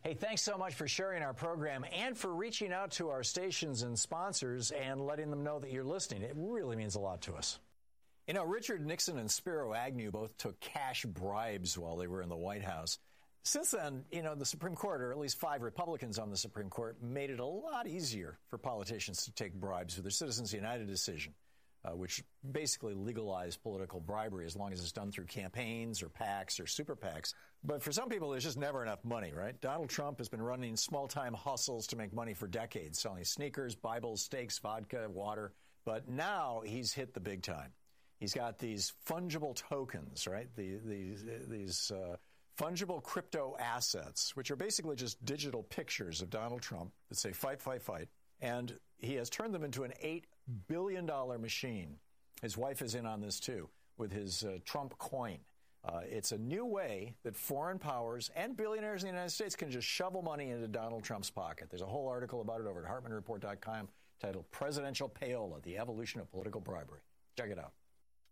Hey, thanks so much for sharing our program and for reaching out to our stations and sponsors and letting them know that you're listening. It really means a lot to us. You know, Richard Nixon and Spiro Agnew both took cash bribes while they were in the White House. Since then, you know, the Supreme Court, or at least 5 Republicans on the Supreme Court, made it a lot easier for politicians to take bribes with their Citizens United decision, which basically legalized political bribery as long as it's done through campaigns or PACs or super PACs. But for some people, there's just never enough money, right? Donald Trump has been running small-time hustles to make money for decades, selling sneakers, Bibles, steaks, vodka, water. But now he's hit the big time. He's got these fungible tokens, right? These fungible crypto assets, which are basically just digital pictures of Donald Trump that say fight, fight, fight. And he has turned them into an $8 billion machine. His wife is in on this, too, with his Trump coin. It's a new way that foreign powers and billionaires in the United States can just shovel money into Donald Trump's pocket. There's a whole article about it over at HartmannReport.com titled Presidential Payola, The Evolution of Political Bribery. Check it out.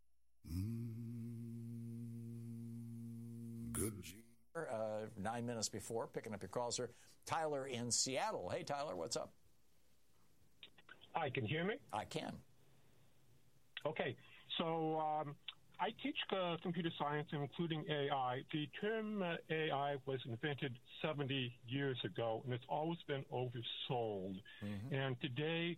Good. 9 minutes before, picking up your calls here. Tyler in Seattle. Hey, Tyler, what's up? Hi, can you hear me? I can. Okay, so I teach computer science, including AI. The term AI was invented 70 years ago, and it's always been oversold. Mm-hmm. And today,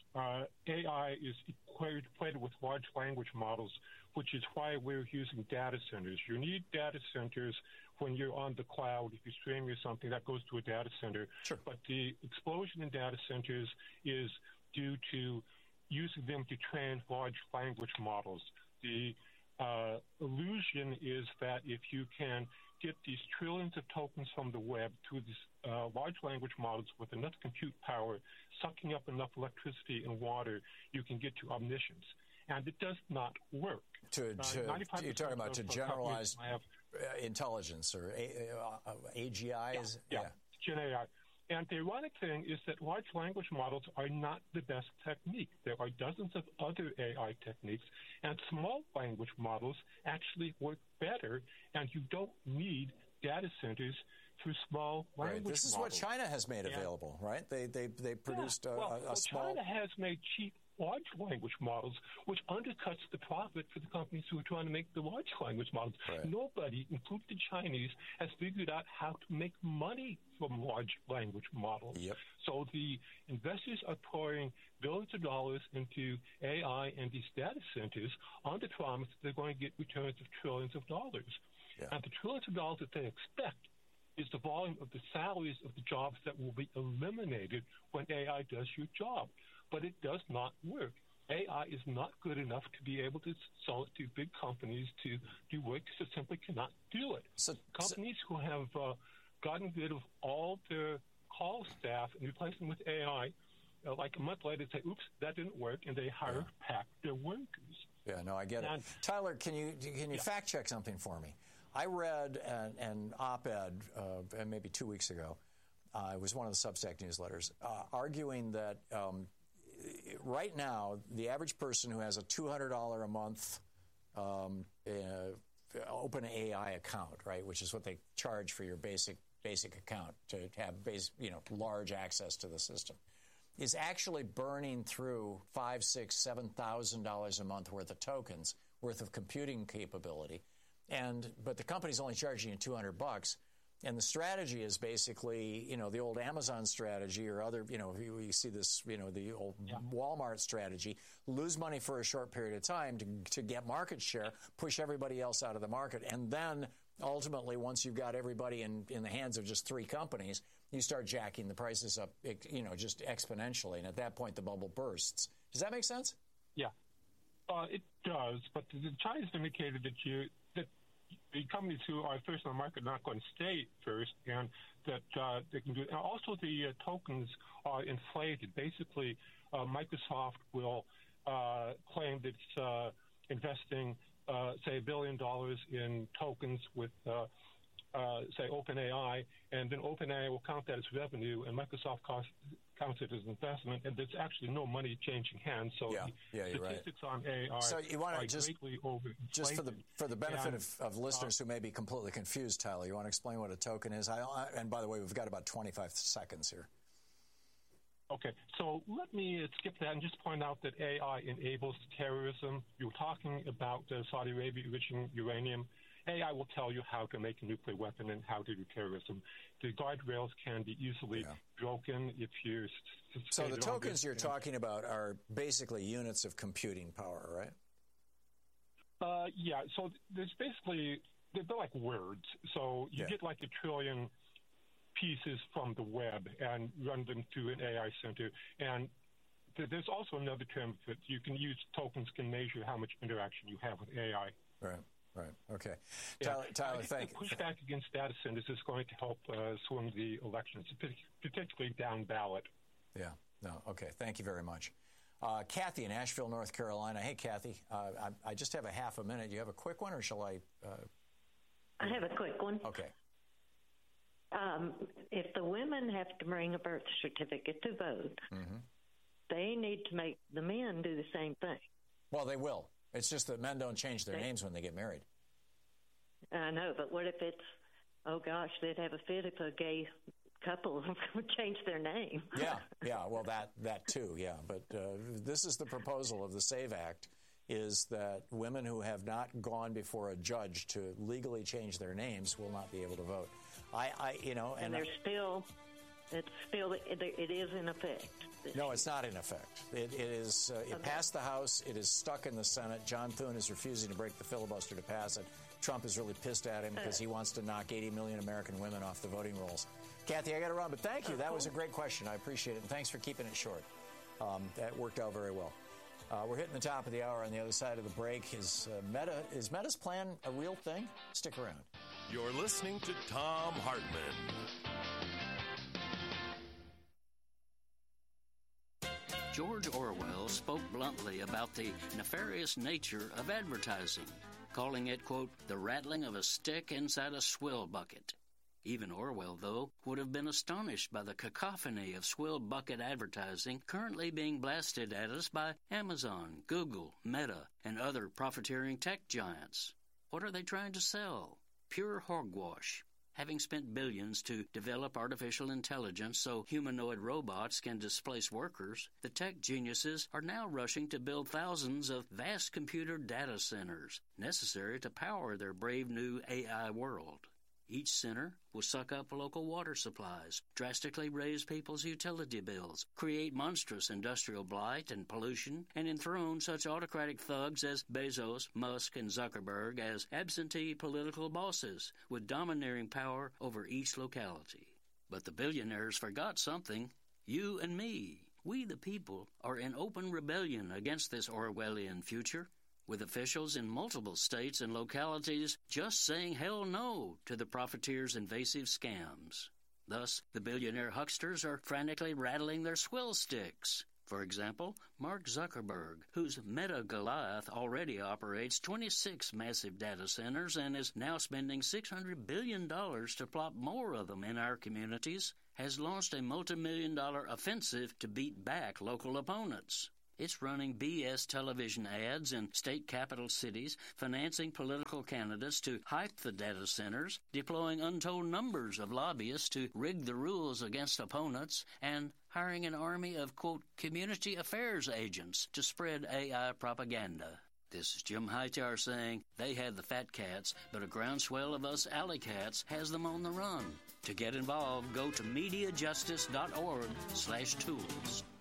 AI is equated with large language models, which is why we're using data centers. You need data centers when you're on the cloud. If you stream or something, that goes to a data center. Sure. But the explosion in data centers is due to using them to train large language models. The illusion is that if you can get these trillions of tokens from the web to these large language models with enough compute power, sucking up enough electricity and water, you can get to omniscience. And it does not work. You're talking about to generalize intelligence or AGI? Yeah, Gen AI. And the ironic thing is that large language models are not the best technique. There are dozens of other AI techniques, and small language models actually work better, and you don't need data centers for small language models. This is what China has made available, right? They produced a small... China has made cheap large language models, which undercuts the profit for the companies who are trying to make the large language models. Right. Nobody, including the Chinese, has figured out how to make money from large language models. Yep. So the investors are pouring billions of dollars into AI and these data centers on the promise that they're going to get returns of trillions of dollars. Yeah. And the trillions of dollars that they expect is the volume of the salaries of the jobs that will be eliminated when AI does your job. But it does not work. AI is not good enough to be able to sell it to big companies to do work, so simply cannot do it. Companies who have gotten rid of all their call staff and replaced them with AI, like a month later say, oops, that didn't work, and they hire back their workers. Yeah, no, I get it. Tyler, can you fact check something for me? I read an op-ed maybe 2 weeks ago. It was one of the Substack newsletters, arguing that right now the average person who has a $200 a month OpenAI account, right, which is what they charge for your basic account to have large access to the system, is actually burning through $5,000, $6,000, $7,000 a month worth of tokens, worth of computing capability, but the company's only charging you $200. And the strategy is basically, the old Amazon strategy or other, you see this, the old Walmart strategy, lose money for a short period of time to get market share, push everybody else out of the market. And then ultimately, once you've got everybody in the hands of just 3 companies, you start jacking the prices up, just exponentially. And at that point, the bubble bursts. Does that make sense? Yeah, it does. But the Chinese indicated that the companies who are first on the market are not going to stay first, and that they can do it. And also, the tokens are inflated. Basically, Microsoft will claim that it's investing, say, $1 billion in tokens with say OpenAI, and then OpenAI will count that as revenue, and Microsoft counts it as investment, and there's actually no money changing hands. So statistics on AI so you want to greatly overinflated. Just for the benefit of listeners who may be completely confused, Tyler, you want to explain what a token is? And by the way, we've got about 25 seconds here. Okay, so let me skip that and just point out that AI enables terrorism. You're talking about Saudi Arabia enriching uranium. AI will tell you how to make a nuclear weapon and how to do terrorism. The guardrails can be easily broken if you're... So the tokens you're talking about are basically units of computing power, right? Yeah, so there's basically... They're like words. So you get like a trillion pieces from the web and run them through an AI center. And there's also another term that you can use. Tokens can measure how much interaction you have with AI. Right. Okay. Tyler, thank you. The pushback against data centers is going to help swing the elections, particularly down ballot. Yeah. No. Okay. Thank you very much. Kathy in Asheville, North Carolina. Hey, Kathy. I just have a half a minute. You have a quick one, or shall I? I have a quick one. Okay. If the women have to bring a birth certificate to vote, they need to make the men do the same thing. Well, they will. It's just that men don't change their names when they get married. I know, but what if it's, oh gosh, they'd have a fit if a gay couple would change their name. Yeah, well, that too, yeah. But this is the proposal of the SAVE Act, is that women who have not gone before a judge to legally change their names will not be able to vote. And they're still, it is in effect. No, it's not in effect. It is. It passed the House. It is stuck in the Senate. John Thune is refusing to break the filibuster to pass it. Trump is really pissed at him because he wants to knock 80 million American women off the voting rolls. Kathy, I got to run, but thank you. That was a great question. I appreciate it, and thanks for keeping it short. That worked out very well. We're hitting the top of the hour. On the other side of the break, is Meta's plan a real thing? Stick around. You're listening to Thom Hartmann. George Orwell spoke bluntly about the nefarious nature of advertising, calling it, quote, the rattling of a stick inside a swill bucket. Even Orwell, though, would have been astonished by the cacophony of swill bucket advertising currently being blasted at us by Amazon, Google, Meta, and other profiteering tech giants. What are they trying to sell? Pure hogwash. Having spent billions to develop artificial intelligence so humanoid robots can displace workers, the tech geniuses are now rushing to build thousands of vast computer data centers necessary to power their brave new AI world. Each center will suck up local water supplies, drastically raise people's utility bills, create monstrous industrial blight and pollution, and enthrone such autocratic thugs as Bezos, Musk, and Zuckerberg as absentee political bosses with domineering power over each locality. But the billionaires forgot something. You and me, we the people, are in open rebellion against this Orwellian future, with officials in multiple states and localities just saying hell no to the profiteers' invasive scams. Thus, the billionaire hucksters are frantically rattling their swill sticks. For example, Mark Zuckerberg, whose Meta Goliath already operates 26 massive data centers and is now spending $600 billion to plop more of them in our communities, has launched a multi-million-dollar offensive to beat back local opponents. It's running BS television ads in state capital cities, financing political candidates to hype the data centers, deploying untold numbers of lobbyists to rig the rules against opponents, and hiring an army of, quote, community affairs agents to spread AI propaganda. This is Jim Hightower saying they had the fat cats, but a groundswell of us alley cats has them on the run. To get involved, go to MediaJustice.org/tools.